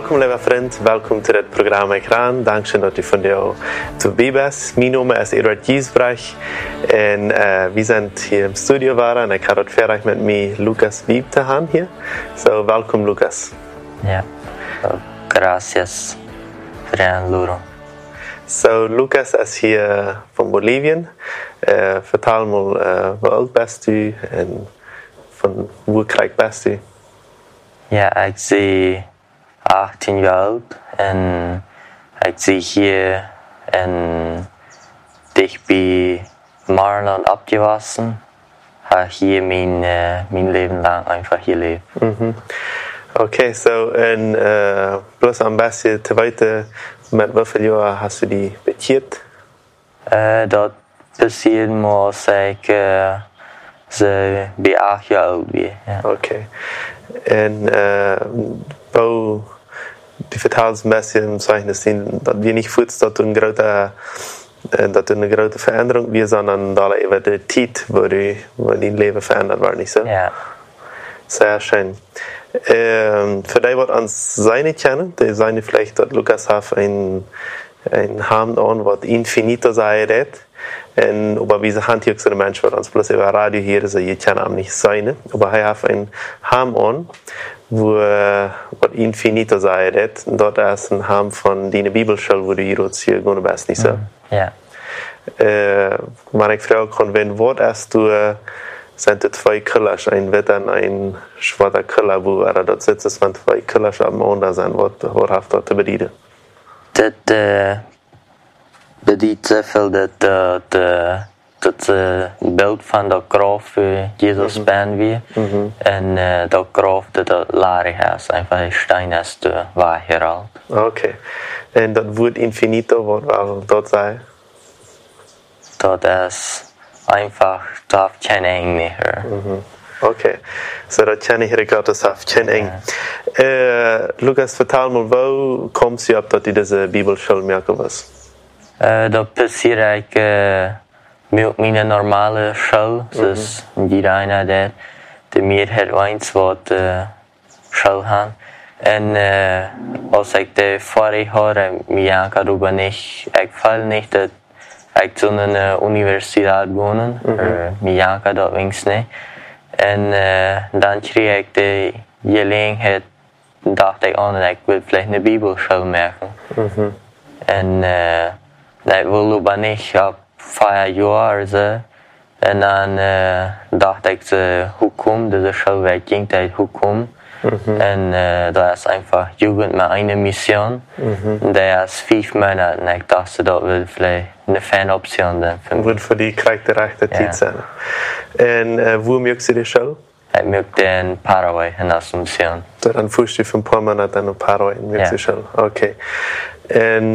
Welkom, lieve vriend. Welkom to dit programma Ekran. Dankzij dat u vandaag erbij bent. Mijn naam is Eduard Giesbrecht en we zijn hier im Studio waren en ik had het vandaag met mij Lucas Wieb te gaan hier. So, welkom Lucas. Ja, gracias voor de aanloering. So, Lucas is hier van Bolivien. Vertel mal, hoe oud bent u en van hoe krijg bent u? Ja, ik ben 18 jaar oud en ik zit hier dicht bij Maryland opgewassen. Heb hier mijn leven lang einfach geleefd. Mhm. Okay, so en bloß am besten te weten met hoeveel jaar hast du die bekeerd? Dat passiert moest ik ze bij 8 jaar oud weer. Ja. Okay. En wo du vertellst ein bisschen im Zeichnis, dass wir nicht fühlst, dass du eine große Veränderung wir, sondern da über die Zeit, wo dein Leben verändert war, nicht so? Ja. Sehr schön. Für die, die uns seine kennen, die seine vielleicht, dass Lukas hat ein Hand an, was infinito sei redet. En aber wie hand hier zu den Menschen, die uns bloß über Radio hier sind, ich kann auch nicht sein. Aber er hat ein Ham an, wo was infinito sei redet. Und dort ist ein Ham von deiner Bibelschule, wo du hier gegangen bist, nicht so? Ja. Maar ik vraag kon, wenn Wort hast du, sind die zwei Killers, ein Wetter und ein schwarzer Killer, wo er dort sitzt, es waren zwei Killers am Ende sein, was hat dort zu bedienen? Dat bedient zoveel dat beeld van dat graf Jesus ben weer. En dat graf dat larig is, einfach een steen is weggehaald. Okay. En dat woord infinito, wat wel dort sei? Dat is einfach, dat heeft geen eng meer. Okay. So, das kenne ich gerade, das hat kein Eng. Lukas, vertel mal, wo kommst du ab, dass du diese Bibelschule merken wirst? Dat passiert ik met mijn normale school. Dus jeder einer der meer het eens wat school gaan. En als ik de vorige hoorde, mij darüber nicht, ik val niet dat ik zu einer Universität wohnen. Mij dat wenigstens niet. En dan kreeg ik de gelegenheid, dacht ik aan dat ik wil vielleicht een Bibelschule maken. En ik wilde aber nicht ab 4 Jahren so. En dan dacht ik, hoe komt deze Schule, waar ging dat, hoe komt? En dat is einfach Jugend met een Mission. Dat is 5 Monate. En ik dacht, dat wil vielleicht eine Fanoption dann für mich. Wird für die krijgt de rechte tijd zijn. En wo möchtest du die Schule? Ich möchte in Paraguay, in Asunción. So, dann fuhrst du von ein paar Monaten nach Paraguay in Mexiko. Ja. Okay. En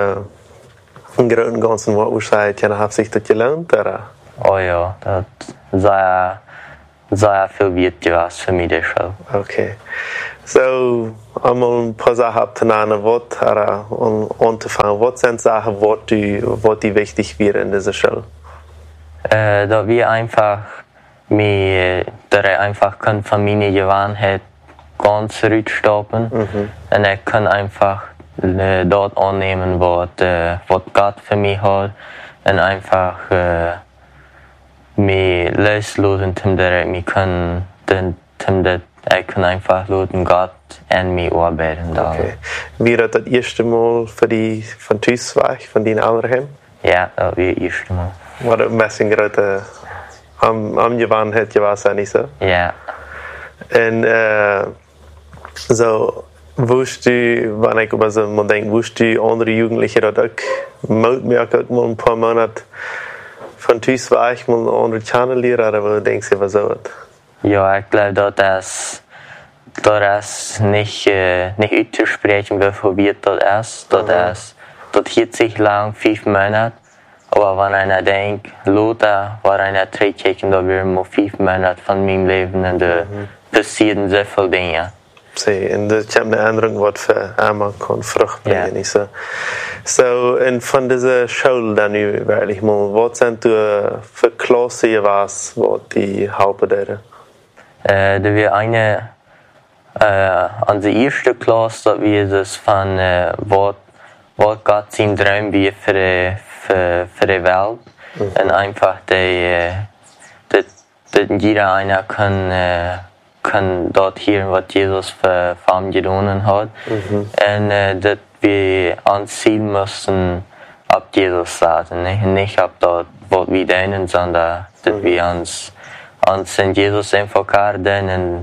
im Großen und Ganzen, was du sagst, hat sich das gelernt, oder? Oh ja, das sehr viel wert gewesen für mich, die Schule. Okay. So, einmal ein paar Sachen abzunehmen, oder anzufangen. Was sind Sachen, was die wichtig wären in dieser Schule? Dass wir einfach dass ich einfach von meiner Gewohnheit ganz zurückstoppen. Und ich kann einfach dort annehmen, was Gott für mich hat. Und einfach mich loslassen, dass ich mich kann, ich kann einfach lassen Gott an mir arbeiten. Okay. Wie war das erste Mal für die von Tüß war, von deinen Eltern? Ja, das war das erste Mal. War das ein bisschen gerade am Gewohnheit gewesen, nicht so? Ja. Und so, wusst du, wenn ich über so mal denke, wusst du andere Jugendliche, dass ich mal ein paar Monate von Tüß war, ich mal eine andere Channel oder wo denkst du, was so was? Ja, ich glaube, das ist nicht auszusprechen, wie verwirrt das ist. Das hielt sich lang 5 Monate. Aber wenn einer denkt, Lothar war einer Trägheit, da wären nur 5 Monate von meinem Leben und da passieren so viele Dinge. Und ich habe eine Änderung, was für einmal kann Frucht bringen. Yeah. So, und von dieser Schule dann wirklich mal, was sind für Klassen, was die Hauptbedeuten? Da wir eine Onze eerste klas dat we dus van wat Gott zijn droom wie für die Welt. Und einfach dat jeder einer kann dort hören, was Jesus für ihn getan hat. Und dass wir ans Ziel müssen ab Jesus laden. Nicht ab dort, was wir tun, sondern dass wir uns in Jesus enfocarden und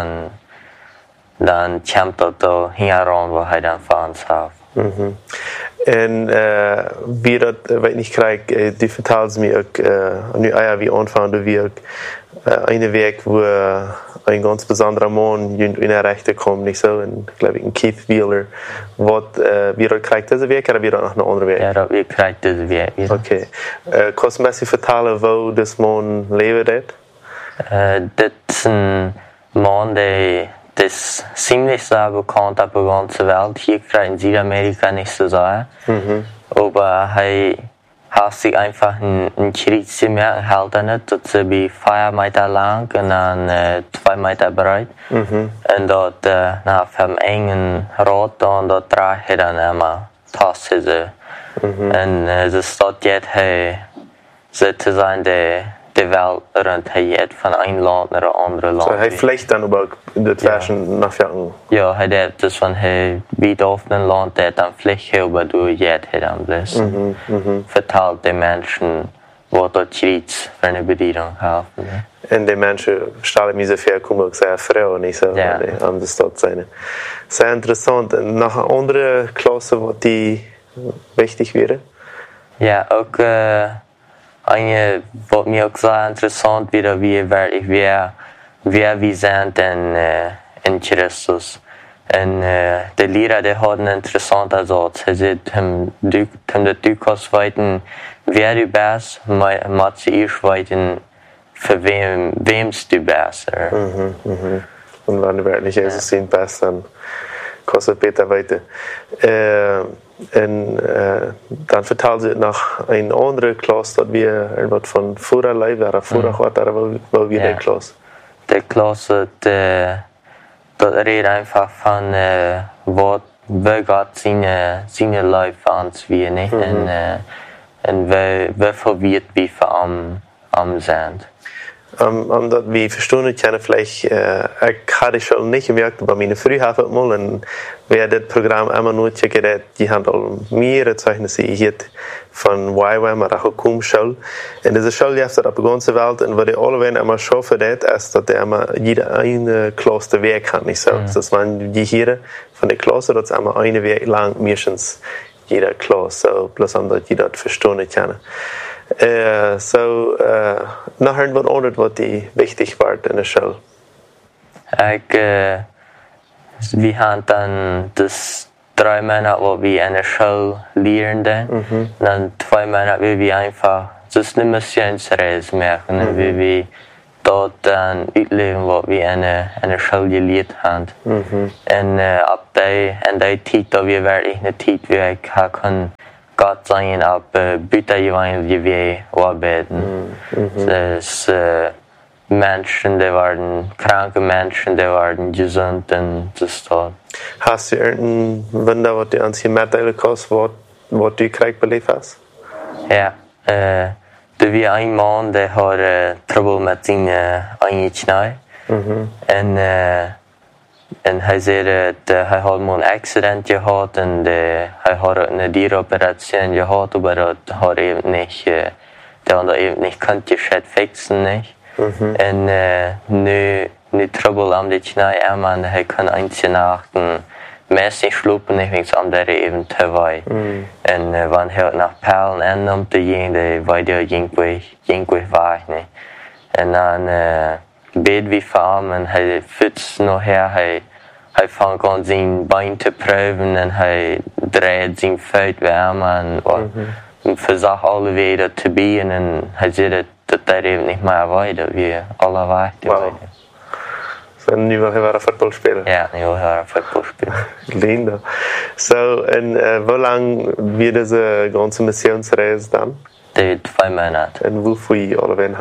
dann kommt dort heran, was dann für uns hat. En wie dat, weet niet krijg, die vertelt mir ook, nu wie aanvangen, wie ook eine Weg, wo ein ganz besonderer Mann in der Rechte kommt, nicht so, und glaube ich, ein Keith Wheeler, wie dat kriegt diese Weg, oder wie dat noch eine andere Weg? Ja, wie kriegt diese Weg. Ja. Okay. Kannst du ein bisschen vertellen, wo das Mann lebt? Das ist ein Mann, der ist ziemlich sehr bekannt auf der ganzen Welt. Hier in Südamerika nicht so sehr. Aber er hat sich einfach ein Kreuz gemerkt, hält er nicht. Das ist wie 4 Meter lang und dann 2 Meter breit. Und dort nach einem engen Rad und dort trägt er dann immer Tasse. Und das dort jetzt sozusagen die Welt rund von einem Land nach einem anderen Land. So, hij vliegt dan ook de Fashion nach Jahren? Ja, hij deed dus van hij wie auf een land dat dan vliegt over door jet hij dan dus. Vertelt de mensen wat dat iets voor een bediening hebben. En die mensen stellen mij zoveel komen ook sehr vrouw, niet zo, ja. Aan de stad zijn. Sehr interessant. En nog een andere klasse wat die wichtig wäre? Ja, ook eine, was mir auch sehr interessant wieder, wer wir sind in Christus. Und der Lehrer, der hat einen interessanten Satz. Er sagt, du kannst weiten, wer du bist, muss ich weiten, für wem's du bist. Und wenn du wirklich Jesus sind bist, dann kannst du besser weiter. En dan vertelde ze nog een andere klas dat we er wat van vorige leven waren. Vorige wat daar wel weer de klas. De klas dat redt einfach von wat Gott seine Leute für uns wie nicht und wie verwirrt wir am sind. Omdat we verstonden kennen, vielleicht, ik had het schon nicht gemerkt, aber meine Früh hat mal, und wer das Programm immer nur geredet, die haben all mehrere Zeugnisse hier von YWAM oder Hukum Schule. Und diese Schule gibt es auf der ganzen Welt, und was die alle werden immer schaffen, ist, dass die immer jeder eine Klasse Weg hat, nicht so. Das waren die hier von der Klasse, das ist immer eine Weg lang, meistens jeder Klasse, so, bloß omdat die das verstonden kennen. Nachher wat anders wat die wichtig war in der Schule. Wir haben dann das 3 Monate, wo wir in der Schule lernen. Dann 2 Monate, wie wir einfach, das ist eine Missionsreise machen, wie wir dort dann uitleben, was wir in der Schule gelernt haben. Und ab der Zeit, da wir wirklich eine Zeit, wie ich kann Gott sein, ab Büterevangelium wie arbeiten. Das Menschen, die waren kranke Menschen, die waren gesund und das dort. Hast du irgendein Wunder, was du uns hier mitteilen kannst, was du kriegst belebt hast? Ja, da war ein Mann, der hat Trouble mit seinen Knien. Und hij zei dat hij had een accident gehad en hij had een dieroperation gehad, maar dat had even niet, niet kon fixen. Nicht? En nu trouble am die Knie en hij kan eentje nachten meestal slopen, niet omdat hij even te weit. En wanneer hij naar Perlen en te gaan, dan weet hij ging weg. En dan bed wie voor en hij fietst nog her, hij fängt an sein Bein zu prüfen und er dreht sein Feld wärmer und versucht alle wieder zu biegen und er sieht, dass er eben nicht mehr weiter, wie alle weiter. Wow. So, nu wil hij weer voetbal spelen? Ja, nu wil hij weer voetbal spelen. Lindo. So, en hoe lang wird diese ganze Missionsreise dann? Die 2 Monate. Und wo fui alle wen haben?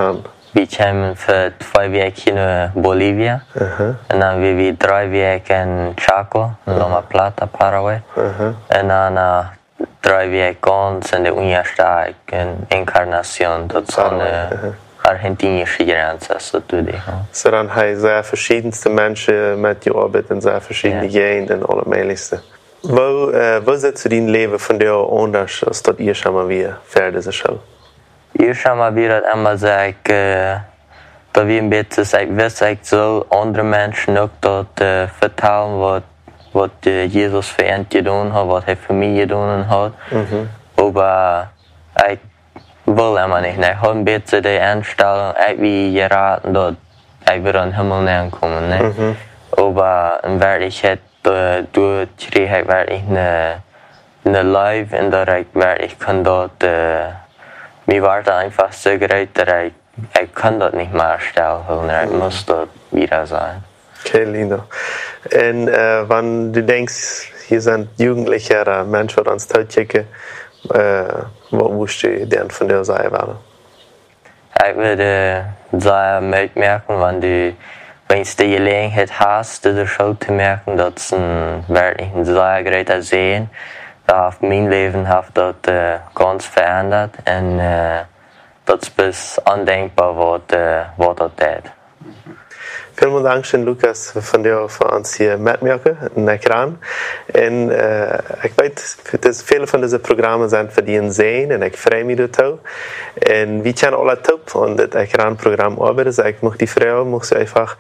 wir kamen für 2 Wochen in Bolivien. Und dann wir 3 Wochen in Chaco, in Loma Plata, Paraguay. Und dann 3 Wochen in der Universität in Encarnación, das ist eine argentinische Grenze. So dann haben sehr verschiedenste Menschen mit die Arbeit in sehr verschiedenen Gegenden und alle möglichen. Wo setzt du dein Leben von dir anders, als das ihr schon mal wieder fertig ist? Ihr schon mal wieder immer sagt, da wir ein bisschen wissen, so andere Menschen auch dort vertrauen, was Jesus für ihn getan hat, was er für mich getan hat. Aber ich will immer nicht. Ich habe ein bisschen die Einstellung, ich will geraten, dass ich wieder in den Himmel hinkommen. Ne? Aber in Wirklichkeit, durch kriege ich wirklich eine Life, in der ich wirklich kann dort, mir war das einfach so gerät, dass ich kann das nicht mehr stellen, ich muss dort wieder sein. Okay, Lina. Und wenn du denkst, hier sind Jugendliche oder Menschen, die uns kicken, was musst du denn von dir sagen? Ich würde sehr merken, wenn du die Gelegenheit hast, diese Show zu merken, dass es wirklich ein sehr großer Sehen auf mein Leben hat das ganz verändert und das ist bis undenkbar, was das tut. Vielen Dank, Lukas, von dir für uns hier mitmachen in Ekran. Und ich weiß, dass viele von diesen Programmen sind für die sehen und ich freue mich dazu. Und wir kennen alle Tipp und das Ekran-Programm arbeiten. Also ich möchte die Frau, musst du einfach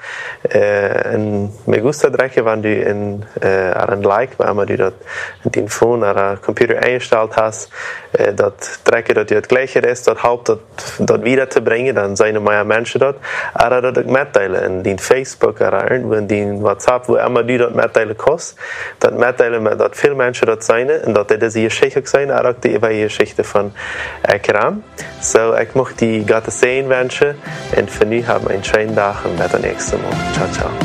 ein Me Gusta drücken, wenn du ein Like, wenn du das in dein Phone oder Computer eingestellt hast, das drücken, dass das gleiche ist, das Haupt, das wiederzubringen, dann sind mehr Menschen dort. Aber das mitteilen in dein Facebook oder irgendwo in dein WhatsApp, wo immer du das mitteilen kannst, das mitteilen wir, dass viele Menschen dort sind und dass das die Geschichte sein, auch die Geschichte von Ekran. So, ich möchte die Gottes sehen wünschen und für mich haben einen schönen Tag und bis zum nächsten Mal. Ciao, ciao.